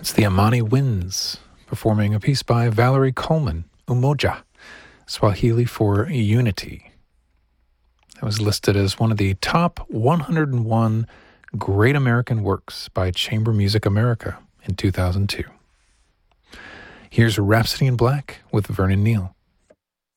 It's the Amani Winds performing a piece by Valerie Coleman, Umoja, Swahili for Unity. That was listed as one of the top 101 Great American Works by Chamber Music America in 2002. Here's Rhapsody in Black with Vernon Neal.